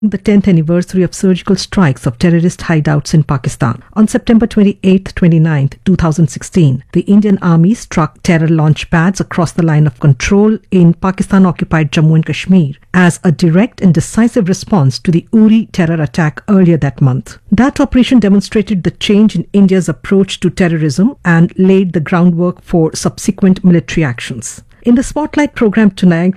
the 10th anniversary of surgical strikes of terrorist hideouts in Pakistan. On September 28th, 29th, 2016, the Indian Army struck terror launch pads across the line of control in Pakistan-occupied Jammu and Kashmir as a direct and decisive response to the Uri terror attack earlier that month. That operation demonstrated the change in India's approach to terrorism and laid the groundwork for subsequent military actions. In the Spotlight program tonight,